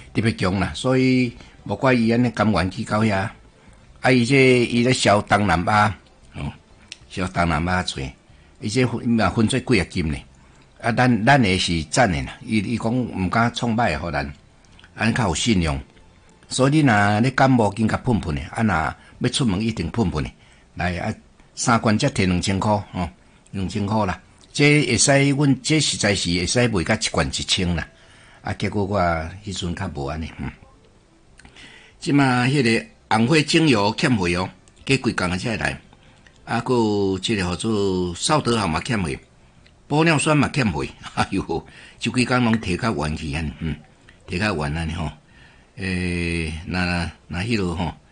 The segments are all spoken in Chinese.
特别强啦，所以无怪伊安尼甘愿去到遐。啊，伊咧烧东南亚，烧东南亚菜，伊这嘛分做几啊金呢？啊，咱的是赞的啦，伊讲毋敢创歹互咱，咱较有信用。所以你若咧感冒，紧甲喷喷的，啊，若要出门一定喷喷的。来啊，3罐才摕2000块，2000块啦。这会使，阮这实在是会使卖甲1罐1000啦。啊，结果我迄阵较无安尼，即嘛迄个红花精油欠费哦，过几工才会来。啊，还有即个号做绍德号嘛欠费，玻尿酸嘛欠费。哎哟，就几工拢摕较完去安，摕较完安尼吼。那迄落吼，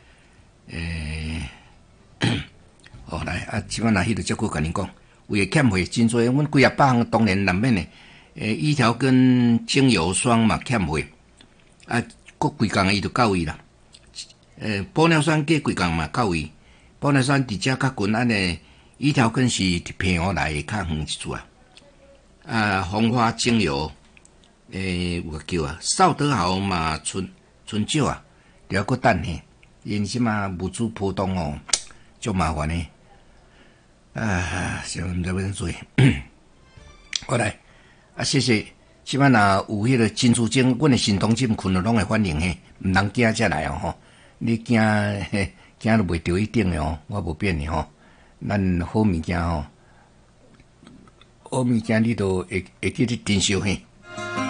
来啊，即摆那迄落则佫甲恁讲，为了欠费真多，阮几啊百项当然难免的。一条跟精油霜嘛欠费，啊，过几工伊就到位啦。玻尿酸过几工嘛到位，玻尿酸伫遮较近安尼，一条根是伫平湖来较远一撮啊。啊，红花精油，有个叫啊，绍德豪嘛春少啊，了个等呢，因即嘛物资波动哦，足麻烦呢。啊，想毋知要怎做。好来。啊，谢谢。即摆若有迄个珍珠精，阮的新同志困了拢会反应嘿，毋通惊才来哦吼。你惊惊都袂着一定的哦，我无变的吼。咱好物件吼，好物件你都会记得珍惜嘿。